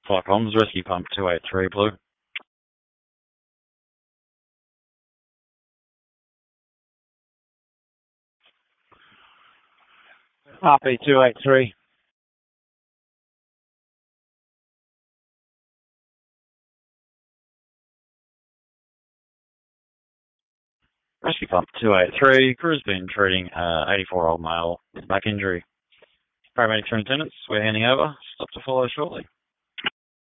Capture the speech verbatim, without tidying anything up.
Flight comms, rescue pump two eight three, blue. R P two eight three. Rescue pump two eight three, crew's been treating uh, eighty-four-year-old male with back injury. Paramedics are in attendance, we're handing over. Stop to follow shortly.